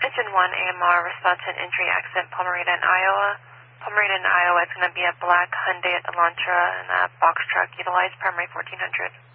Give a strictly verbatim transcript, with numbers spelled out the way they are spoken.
Engine one A M R, response to an injury accident, Palmerita in Iowa. Palmerita in Iowa, it's going to be a black Hyundai Elantra and a box truck. Utilize primary fourteen hundred.